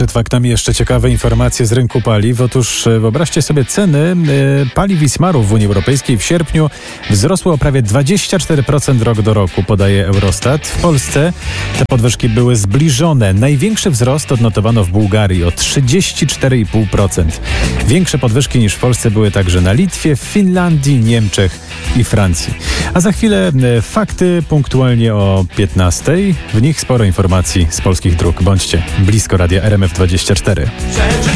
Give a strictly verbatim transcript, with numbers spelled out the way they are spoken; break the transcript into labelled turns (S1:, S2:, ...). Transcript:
S1: Przed faktami jeszcze ciekawe informacje z rynku paliw. Otóż wyobraźcie sobie, ceny paliw i smarów w Unii Europejskiej w sierpniu wzrosły o prawie dwadzieścia cztery procent rok do roku, podaje Eurostat. W Polsce te podwyżki były zbliżone. Największy wzrost odnotowano w Bułgarii o trzydzieści cztery i pół procent. Większe podwyżki niż w Polsce były także na Litwie, w Finlandii, Niemczech i Francji. A za chwilę fakty punktualnie o piętnastej. W nich sporo informacji z polskich dróg. Bądźcie blisko radia R M F dwadzieścia cztery.